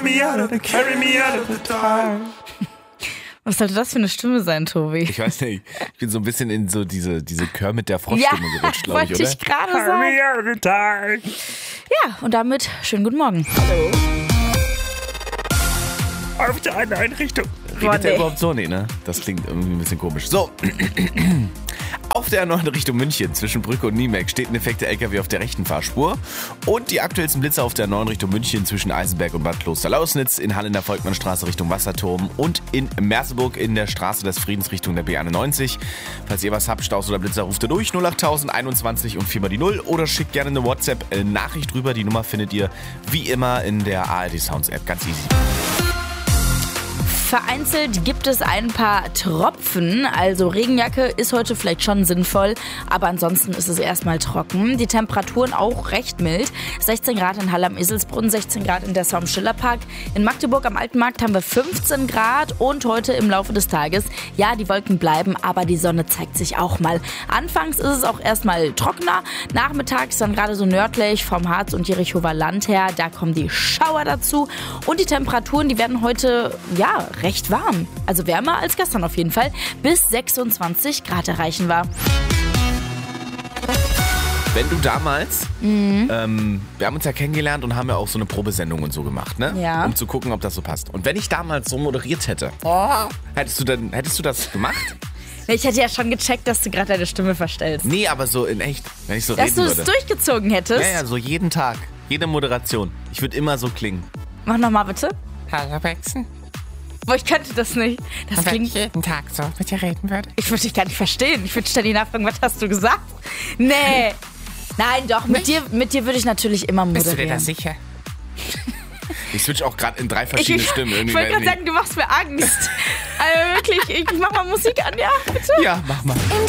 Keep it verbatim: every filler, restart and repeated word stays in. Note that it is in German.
me out of the, carry me out of the dark. Was sollte das für eine Stimme sein, Tobi? Ich weiß nicht. Ich bin so ein bisschen in so diese, diese Chör mit der Froschstimme ja, gerutscht, glaube ich, oder? wollte ich gerade sagen. Carry me out of the dark. Ja, und damit schönen guten Morgen. Hallo. Auf der einen Einrichtung. Redet der nee. überhaupt so? Nee, ne? Das klingt irgendwie ein bisschen komisch. So. Auf der neuen Richtung München zwischen Brücke und Niemek steht ein defekter L K W auf der rechten Fahrspur. Und die aktuellsten Blitzer auf der neuen Richtung München zwischen Eisenberg und Bad Kloster-Lausnitz, in Halle in der Volkmannstraße Richtung Wasserturm und in Merseburg in der Straße des Friedens Richtung der B einundneunzig. Falls ihr was habt, Staus oder Blitzer, ruft ihr durch null achttausend einundzwanzig und viermal die null oder schickt gerne eine WhatsApp-Nachricht rüber. Die Nummer findet ihr wie immer in der A R D Sounds App. Ganz easy. Vereinzelt gibt es ein paar Tropfen, also Regenjacke ist heute vielleicht schon sinnvoll, aber ansonsten ist es erstmal trocken. Die Temperaturen auch recht mild, sechzehn Grad in Halle am Eselsbrunn, sechzehn Grad in Dessau am Schillerpark. In Magdeburg am Alten Markt haben wir fünfzehn Grad und heute im Laufe des Tages, ja, die Wolken bleiben, aber die Sonne zeigt sich auch mal. Anfangs ist es auch erstmal trockener, nachmittags dann gerade so nördlich vom Harz und Jerichower Land her, da kommen die Schauer dazu und die Temperaturen, die werden heute, ja, recht warm. Also wärmer als gestern auf jeden Fall. Bis sechsundzwanzig Grad erreichen wir. Wenn du damals, mhm. ähm, wir haben uns ja kennengelernt und haben ja auch so eine Probesendung und so gemacht, ne? Ja. Um zu gucken, ob das so passt. Und wenn ich damals so moderiert hätte, oh. hättest du dann, hättest du das gemacht? Ich hätte ja schon gecheckt, dass du gerade deine Stimme verstellst. Nee, aber so in echt, wenn ich so dass reden du würde. es durchgezogen hättest? Ja, ja, so jeden Tag, jede Moderation. Ich würde immer so klingen. Mach nochmal bitte. Hallo Bexen. Boah, ich könnte das nicht. Das Und wenn klingt... ich jeden Tag so mit dir reden würde? Ich würde dich gar nicht verstehen. Ich würde ständig nachfragen, was hast du gesagt? Nee. Nein, doch, mit dir, mit dir würde ich natürlich immer moderieren. Bist du dir da sicher? Ich switch auch gerade in drei verschiedene ich, Stimmen. Ich Irgendwie wollte gerade weiß sagen, du machst mir Angst. Also wirklich, ich, ich mach mal Musik an, ja, bitte? Ja, mach mal. In